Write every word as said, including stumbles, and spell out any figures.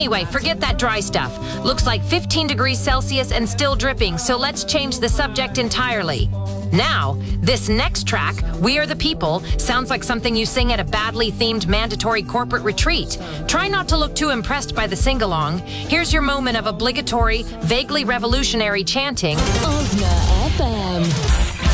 Anyway, forget that dry stuff. Looks like fifteen degrees Celsius and still dripping, so let's change the subject entirely. Now, this next track, We Are the People, sounds like something you sing at a badly themed mandatory corporate retreat. Try not to look too impressed by the sing-along. Here's your moment of obligatory, vaguely revolutionary chanting. Osna F M.